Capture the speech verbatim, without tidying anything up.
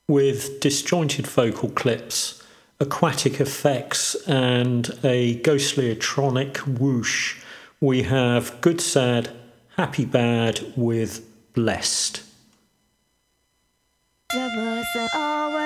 with disjointed vocal clips, aquatic effects, and a ghostly electronic whoosh, we have Good Sad, Happy Bad with Blessed.